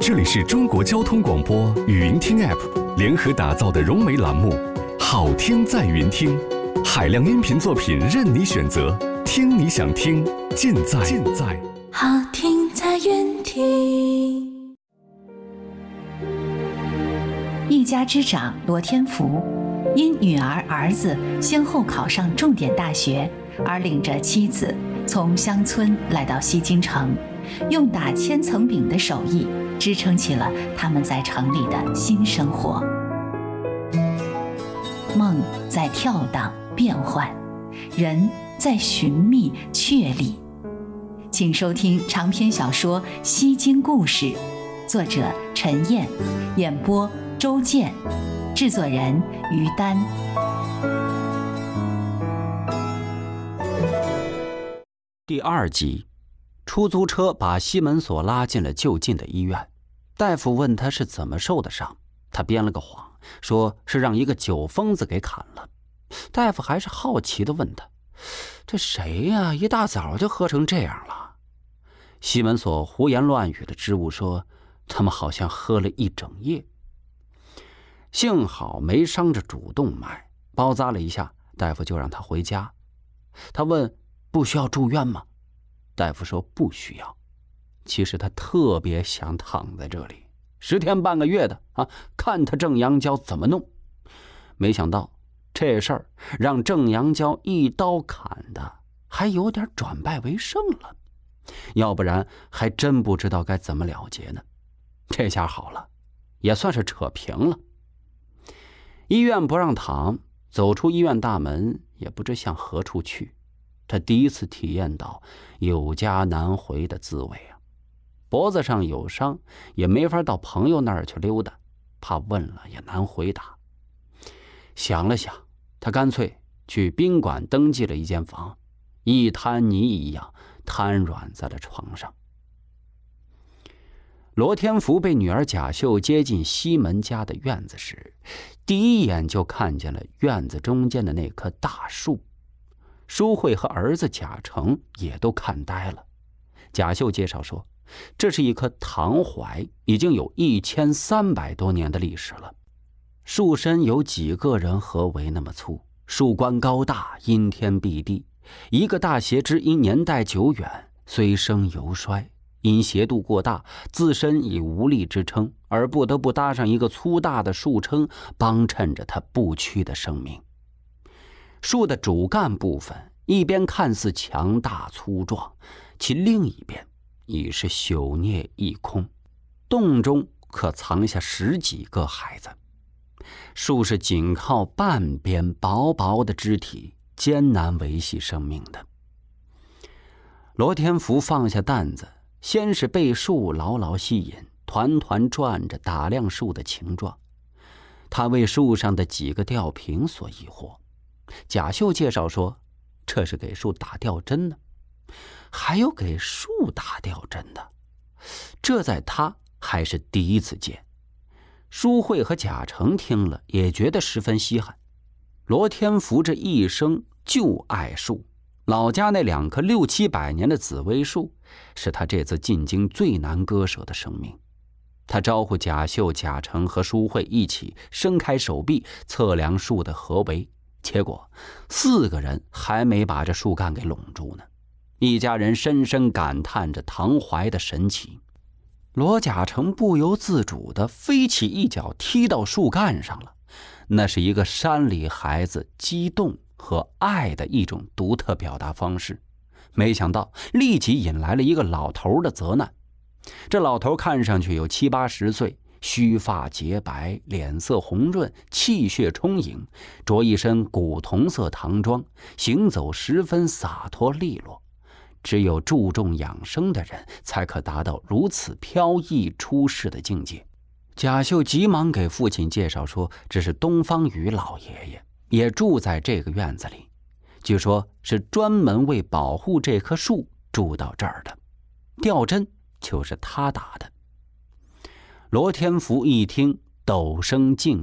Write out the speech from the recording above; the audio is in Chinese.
这里是中国交通广播语音听 App 联合打造的融媒栏目《好听在云听》，海量音频作品任你选择，听你想听，尽在好听在云听。 一家之长罗天福，因女儿儿子先后考上重点大学，而领着妻子从乡村来到西京城，用打千层饼的手艺支撑起了他们在城里的新生活。梦在跳荡变幻，人在寻觅确立。请收听长篇小说《西京故事》，作者陈燕，演播周健，制作人于丹。 第2集，出租车把西门锁拉进了就近的医院。大夫问他是怎么受的伤，他编了个谎，说是让一个酒疯子给砍了。大夫还是好奇地问他，这谁呀，一大早就喝成这样了？西门锁胡言乱语地支吾说，他们好像喝了一整夜。幸好没伤着主动脉，包扎了一下，大夫就让他回家。他问，不需要住院吗？大夫说不需要。其实他特别想躺在这里10天半个月的看他郑阳娇怎么弄。没想到这事儿让郑阳娇一刀砍的还有点转败为胜了，要不然还真不知道该怎么了结呢。这下好了，也算是扯平了。医院不让躺，走出医院大门也不知向何处去。他第一次体验到有家难回的滋味啊！脖子上有伤，也没法到朋友那儿去溜达，怕问了也难回答。想了想，他干脆去宾馆登记了一间房，一滩泥一样瘫软在了床上。罗天福被女儿贾秀接进西门家的院子时，第一眼就看见了院子中间的那棵大树。淑慧和儿子贾成也都看呆了。贾秀介绍说，这是一棵唐槐，已经有1300多年的历史了。树身有几个人合围那么粗，树冠高大，阴天蔽地。一个大斜枝因年代久远，虽生犹衰，因斜度过大，自身已无力支撑，而不得不搭上一个粗大的树撑，帮衬着它不屈的生命。树的主干部分一边看似强大粗壮，其另一边已是朽孽一空，洞中可藏下10几个孩子。树是仅靠半边薄薄的肢体艰难维系生命的。罗天福放下担子，先是被树牢牢吸引，团团转着打量树的形状。他为树上的几个吊瓶所疑惑。贾秀介绍说，这是给树打吊针呢。还有给树打吊针的，这在他还是第一次见。淑慧和贾成听了也觉得十分稀罕。罗天福这一生就爱树，老家那2棵6、700年的紫薇树是他这次进京最难割舍的生命。他招呼贾秀、贾成和淑慧一起伸开手臂测量树的合围，结果4个人还没把这树干给拢住呢。一家人深深感叹着唐槐的神奇。罗贾成不由自主地飞起一脚踢到树干上了，那是一个山里孩子激动和爱的一种独特表达方式。没想到立即引来了一个老头的责难。这老头看上去有70、80岁，须发洁白，脸色红润，气血充盈，着一身古铜色唐装，行走十分洒脱利落。只有注重养生的人才可达到如此飘逸出世的境界。贾秀急忙给父亲介绍说，这是东方宇老爷爷，也住在这个院子里，据说是专门为保护这棵树住到这儿的，吊针就是他打的。罗天福一听，陡生敬